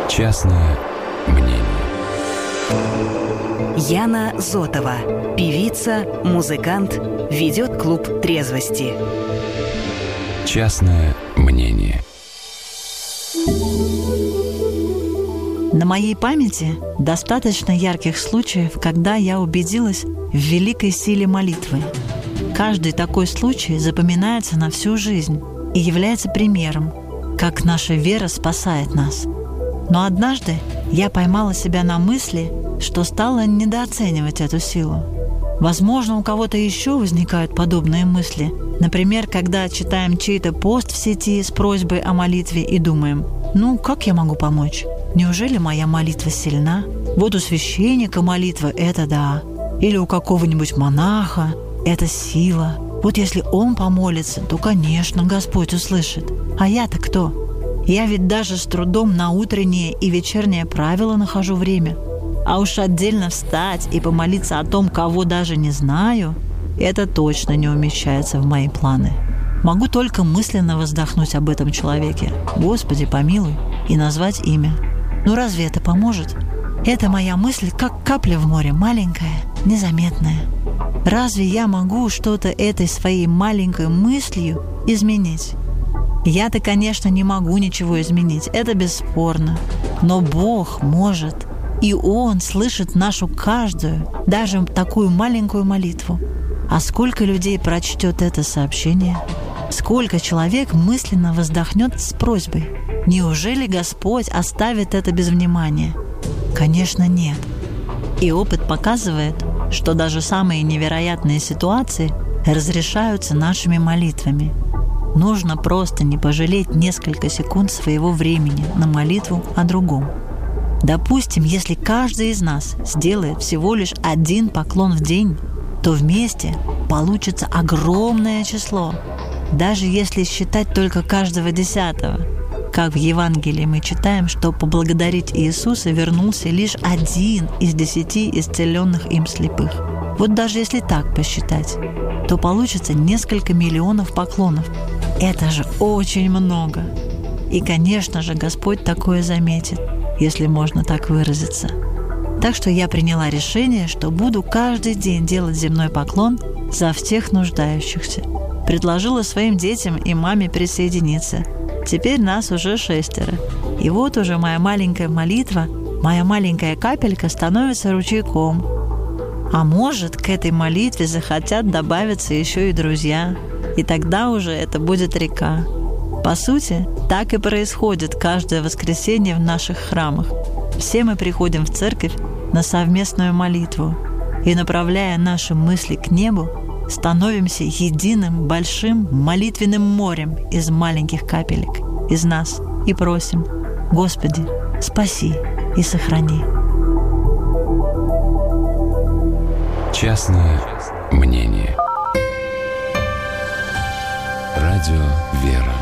Частное мнение. Яна Зотова, певица, музыкант, ведет клуб трезвости. Частное мнение. На моей памяти достаточно ярких случаев, когда я убедилась в великой силе молитвы. Каждый такой случай запоминается на всю жизнь и является примером, как наша вера спасает нас. Но однажды я поймала себя на мысли, что стала недооценивать эту силу. Возможно, у кого-то еще возникают подобные мысли. Например, когда читаем чей-то пост в сети с просьбой о молитве и думаем: как я могу помочь? Неужели моя молитва сильна? Вот у священника молитва – это да. Или у какого-нибудь монаха – это сила. Вот если он помолится, то, конечно, Господь услышит. А я-то кто? Я ведь даже с трудом на утреннее и вечернее правило нахожу время. А уж отдельно встать и помолиться о том, кого даже не знаю, это точно не умещается в мои планы. Могу только мысленно вздохнуть об этом человеке: «Господи, помилуй», и назвать имя. Разве это поможет? Это моя мысль, как капля в море, маленькая, незаметная. Разве я могу что-то этой своей маленькой мыслью изменить? Я-то, конечно, не могу ничего изменить, это бесспорно. Но Бог может, и Он слышит нашу каждую, даже такую маленькую молитву. А сколько людей прочтет это сообщение? Сколько человек мысленно вздохнет с просьбой? Неужели Господь оставит это без внимания? Конечно, нет. И опыт показывает, что даже самые невероятные ситуации разрешаются нашими молитвами. Нужно просто не пожалеть несколько секунд своего времени на молитву о другом. Допустим, если каждый из нас сделает всего лишь один поклон в день, то вместе получится огромное число. Даже если считать только каждого 10-го. Как в Евангелии мы читаем, что поблагодарить Иисуса вернулся лишь 1 из 10 исцеленных им слепых. Вот даже если так посчитать, то получится несколько миллионов поклонов. Это же очень много. И, конечно же, Господь такое заметит, если можно так выразиться. Так что я приняла решение, что буду каждый день делать земной поклон за всех нуждающихся. Предложила своим детям и маме присоединиться. Теперь нас уже 6. И вот уже моя маленькая молитва, моя маленькая капелька становится ручейком. А может, к этой молитве захотят добавиться еще и друзья. И тогда уже это будет река. По сути, так и происходит каждое воскресенье в наших храмах. Все мы приходим в церковь на совместную молитву. И, направляя наши мысли к небу, становимся единым большим молитвенным морем из маленьких капелек, из нас, и просим: Господи, спаси и сохрани. Частное мнение. Радио «Вера».